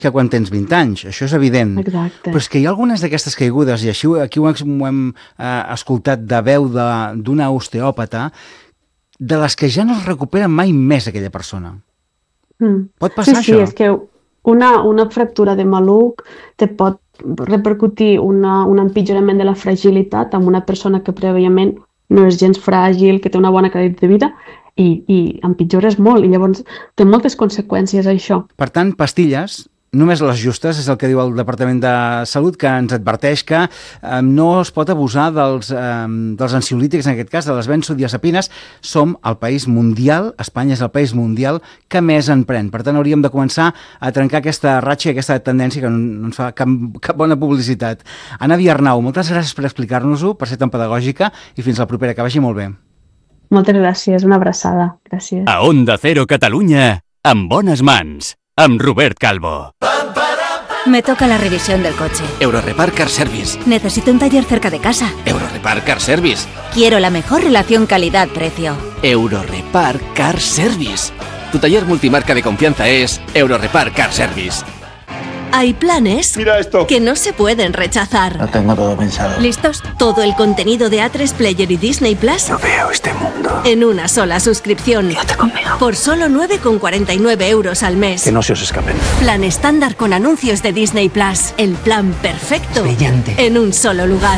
que quan tens 20 anys, això és evident. Exacte. Però és que hi ha algunes d'aquestes caigudes, i així aquí ho hem escoltat de veu d'una osteòpata, de les que ja no es recupera mai més aquella persona. Pot passar això? Sí, és que una fractura de maluc te pot repercutir un empitjorament de la fragilitat amb una persona que prèviament no és gens fràgil, que té una bona qualitat de vida, i empitjores molt, i llavors té moltes conseqüències això. Per tant, pastilles, només les justes, és el que diu el Departament de Salut, que ens adverteix que no es pot abusar dels ansiolítics, en aquest cas, de les benzodiazepines. Som el país mundial, Espanya és el país mundial que més en pren. Per tant, hauríem de començar a trencar aquesta ratxa i aquesta tendència que no ens fa cap bona publicitat. Anna Viarnau, moltes gràcies per explicar-nos-ho, per ser tan pedagògica, i fins la propera, que vagi molt bé. Moltes gràcies, una abraçada. Gràcies. A Onda Cero Catalunya, en bones mans, amb Robert Calvo. Me toca la revisión del coche. Eurorepar Car Service. Necesito un taller cerca de casa. Eurorepar Car Service. Quiero la mejor relación calidad-precio. Eurorepar Car Service. Tu taller multimarca de confianza es Eurorepar Car Service. Hay planes que no se pueden rechazar. Lo tengo todo pensado. ¿Listos? Todo el contenido de A3 Player y Disney Plus No veo este mundo. en una sola suscripción. Quédate conmigo. Por solo 9,49 euros al mes. Que no se os escapen. Plan estándar con anuncios de Disney Plus. El plan perfecto Brillante. en un solo lugar.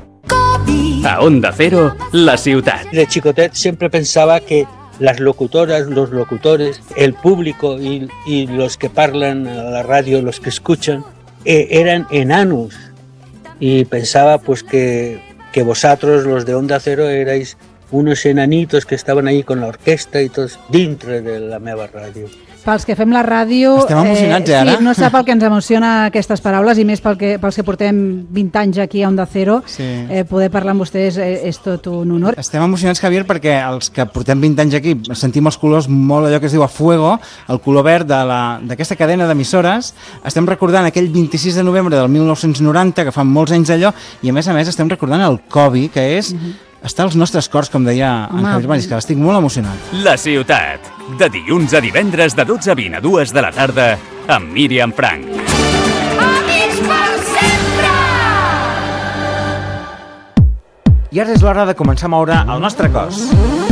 A Onda Cero, la ciutat. De chicotet siempre pensaba que las locutoras, los locutores, el público y los que parlan a la radio, los que escuchan, eran enanos. Y pensaba pues que vosotros, los de Onda Cero, erais unos enanitos que estaven ahí con la orquesta i tots dintre de la meva ràdio. Pels que fem la ràdio... Estem emocionats, ara? Sí, no sap el que ens emociona aquestes paraules, i més pels que portem 20 anys aquí a Onda Cero. Sí. Poder parlar amb vostès és tot un honor. Estem emocionats, Javier, perquè els que portem 20 anys aquí sentim els colors molt allò que es diu a fuego, el color verd d'aquesta cadena d'emissores. Estem recordant aquell 26 de novembre del 1990, que fa molts anys d'allò, i a més estem recordant el Covid, que és... està als nostres cors, com deia en Javier Mariscal. Estic molt emocionat. La ciutat, de dilluns a divendres de 12 a 20 a 2 de la tarda, amb Míriam Frank. Amics per sempre! I ara és l'hora de començar a moure el nostre cos.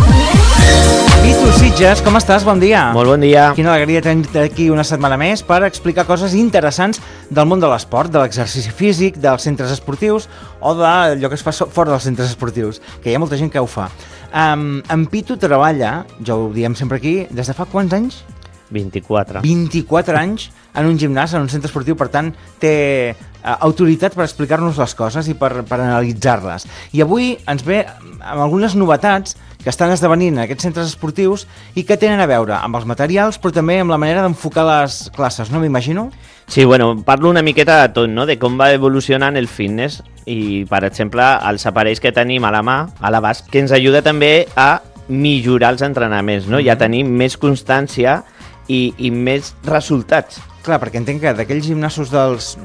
Vitu Sitges, com estàs? Bon dia. Molt bon dia. Quina alegria tenir aquí una setmana més per explicar coses interessants del món de l'esport, de l'exercici físic, dels centres esportius o d'allò que es fa fora dels centres esportius, que hi ha molta gent que ho fa. En Pitu treballa, ja ho diem sempre aquí, des de fa quants anys? 24. 24 anys en un gimnàs, en un centre esportiu, per tant té autoritat per explicar-nos les coses i per analitzar-les. I avui ens ve amb algunes novetats que estan esdevenint en aquests centres esportius i que tenen a veure amb els materials, però també amb la manera d'enfocar les classes, no m'imagino? Sí, bueno, parlo una miqueta de tot, no? De com va evolucionant el fitness i, per exemple, els aparells que tenim a la mà, a l'abast, que ens ajuda també a millorar els entrenaments, no? I a tenir més constància i més resultats. Clar, perquè entenc que d'aquells gimnasos dels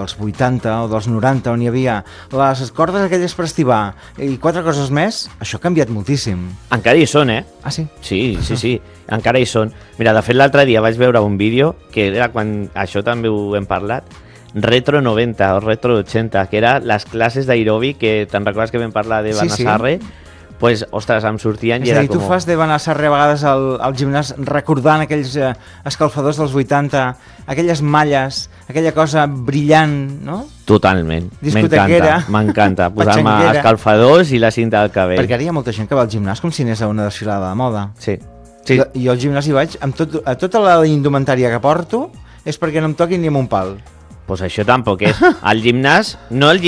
80 o dels 90, on hi havia les cordes aquelles per estibar i 4 coses més, això ha canviat moltíssim. Encara hi són, eh? Ah, sí? Sí, encara hi són. Mira, de fet, l'altre dia vaig veure un vídeo, que era quan això també ho hem parlat, Retro 90 o Retro 80, que era les classes d'aeròbic, que te'n recordes que vam parlar de Benassarre? Sí. Pues, ostres, em sortien i era com... És a dir, tu fas de Benassarre a vegades al gimnàs recordant aquells escalfadors dels 80, aquelles malles, aquella cosa brillant, no? Totalment. M'encanta posar-me escalfadors i la cinta del cabell. Perquè ara hi ha molta gent que va al gimnàs com si anés a una desfilada de moda. Sí. Jo al gimnàs hi vaig, a tota la indumentària que porto és perquè no em toquin ni amb un pal. Pues això tampoc és. Al gimnàs,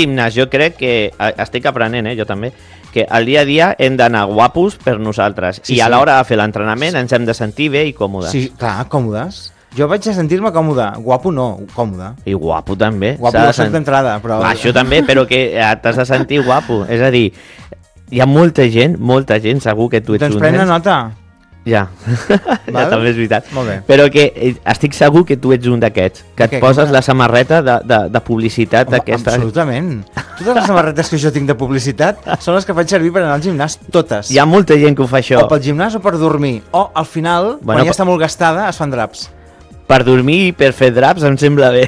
jo crec que estic aprenent, jo també, que al dia a dia hem d'anar guapos per nosaltres i a l'hora de fer l'entrenament ens hem de sentir bé i còmodes. Sí, clar, còmodes. Jo vaig a sentir-me còmode, guapo no, còmode. I guapo també. Guapo no soc d'entrada, però... Això també, però que t'has de sentir guapo. És a dir, hi ha molta gent, segur que tu ets un... Doncs pren nota. Ja, ja també és veritat. Molt bé. Però que estic segur que tu ets un d'aquests, que et poses la samarreta de publicitat d'aquesta... Absolutament. Totes les samarretes que jo tinc de publicitat són les que faig servir per anar al gimnàs, totes. Hi ha molta gent que ho fa això. O pel gimnàs o per dormir. O al final, quan ja està molt gastada, es fan draps. Per dormir i per fer draps em sembla bé.